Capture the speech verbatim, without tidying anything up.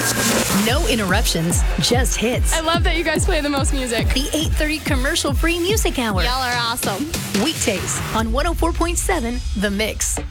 No interruptions, just hits. I love that you guys play the most music. The eight thirty commercial-free music hour. Y'all are awesome. Weekdays on one oh four point seven The Mix.